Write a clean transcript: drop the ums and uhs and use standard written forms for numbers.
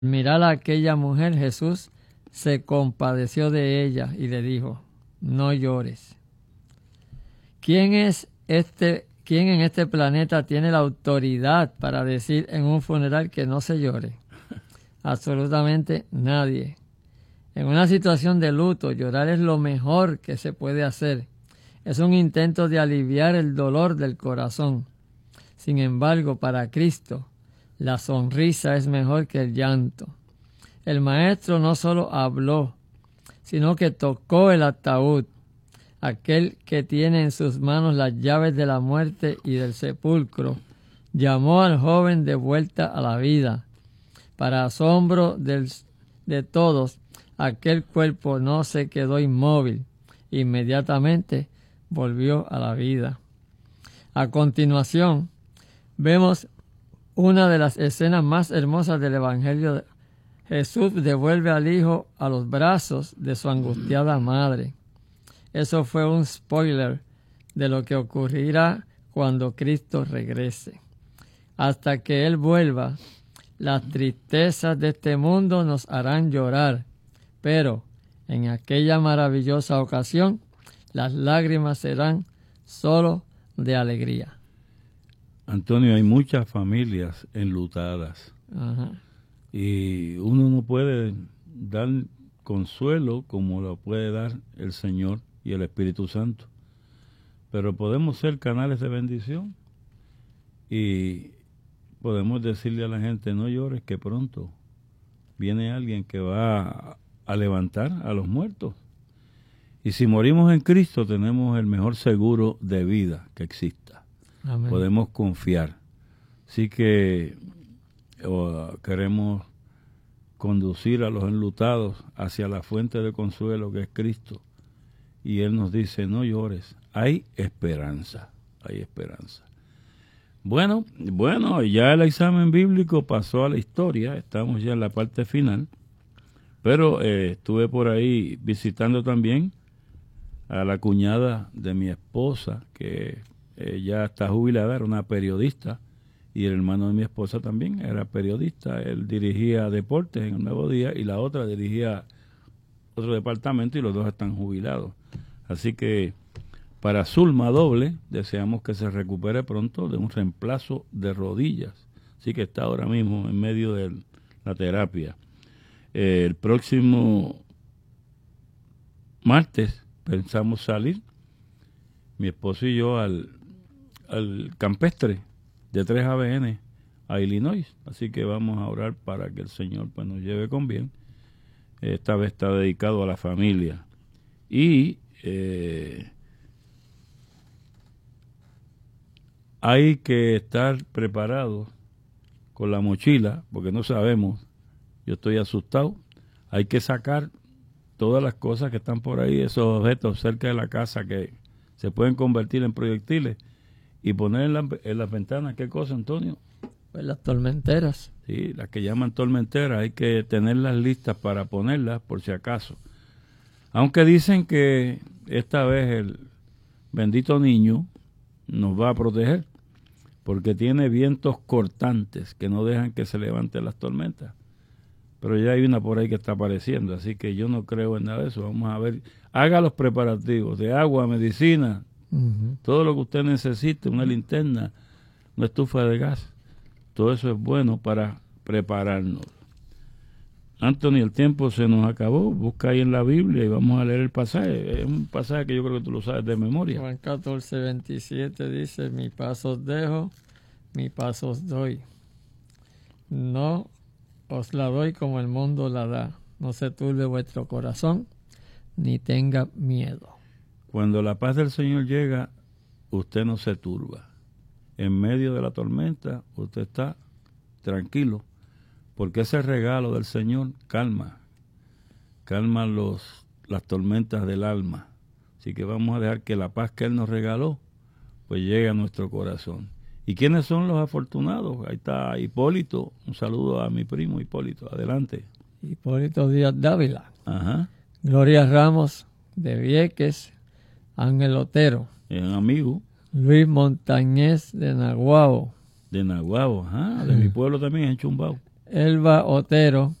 Mirar a aquella mujer, Jesús se compadeció de ella y le dijo: no llores. ¿Quién en este planeta tiene la autoridad para decir en un funeral que no se llore? Absolutamente nadie. En una situación de luto, llorar es lo mejor que se puede hacer. Es un intento de aliviar el dolor del corazón. Sin embargo, para Cristo, la sonrisa es mejor que el llanto. El Maestro no solo habló, sino que tocó el ataúd, aquel que tiene en sus manos las llaves de la muerte y del sepulcro. Llamó al joven de vuelta a la vida. Para asombro de todos, aquel cuerpo no se quedó inmóvil. Inmediatamente volvió a la vida. A continuación, vemos una de las escenas más hermosas del Evangelio. Jesús devuelve al hijo a los brazos de su angustiada madre. Eso fue un spoiler de lo que ocurrirá cuando Cristo regrese. Hasta que Él vuelva, las tristezas de este mundo nos harán llorar, pero en aquella maravillosa ocasión, las lágrimas serán solo de alegría. Antonio, hay muchas familias enlutadas. Ajá. Y uno no puede dar consuelo como lo puede dar el Señor y el Espíritu Santo. Pero podemos ser canales de bendición y podemos decirle a la gente: no llores, que pronto viene alguien que va a levantar a los muertos. Y si morimos en Cristo, tenemos el mejor seguro de vida que exista. Amén. Podemos confiar. Así que queremos conducir a los enlutados hacia la fuente de consuelo que es Cristo. Y Él nos dice: no llores, hay esperanza, hay esperanza. Bueno, ya el examen bíblico pasó a la historia, estamos ya en la parte final, pero estuve por ahí visitando también a la cuñada de mi esposa, que ya está jubilada, era una periodista, y el hermano de mi esposa también era periodista. Él dirigía deportes en el Nuevo Día y la otra dirigía otro departamento, y los dos están jubilados. Así que para Zulma Doble deseamos que se recupere pronto de un reemplazo de rodillas. Así que está ahora mismo en medio de la terapia. El próximo martes pensamos salir, mi esposo y yo, al campestre de 3 ABN a Illinois. Así que vamos a orar para que el Señor pues nos lleve con bien. Esta vez está dedicado a la familia. Y hay que estar preparados con la mochila, porque no sabemos. Yo estoy asustado. Hay que sacar todas las cosas que están por ahí, esos objetos cerca de la casa que se pueden convertir en proyectiles, y poner en las ventanas, ¿qué cosa, Antonio? Pues las tormenteras. Sí, las que llaman tormenteras, hay que tenerlas listas para ponerlas por si acaso. Aunque dicen que esta vez el bendito niño nos va a proteger, porque tiene vientos cortantes que no dejan que se levanten las tormentas. Pero ya hay una por ahí que está apareciendo, así que yo no creo en nada de eso. Vamos a ver, haga los preparativos de agua, medicina, todo lo que usted necesite, una linterna, una estufa de gas. Todo eso es bueno para prepararnos. Anthony, el tiempo se nos acabó. Busca ahí en la Biblia y vamos a leer el pasaje. Es un pasaje que yo creo que tú lo sabes de memoria. Juan 14:27 dice: mi paz os dejo, mi paz os doy. No os la doy como el mundo la da. No se turbe vuestro corazón, ni tenga miedo. Cuando la paz del Señor llega, usted no se turba. En medio de la tormenta, usted está tranquilo, porque ese regalo del Señor calma las tormentas del alma. Así que vamos a dejar que la paz que Él nos regaló, pues llegue a nuestro corazón. ¿Y quiénes son los afortunados? Ahí está Hipólito. Un saludo a mi primo Hipólito. Adelante. Hipólito Díaz Dávila. Ajá. Gloria Ramos de Vieques. Ángel Otero. Un amigo. Luis Montañez de Naguabo. De Naguabo, ajá. De mi pueblo también, en Chumbao. Elba Otero,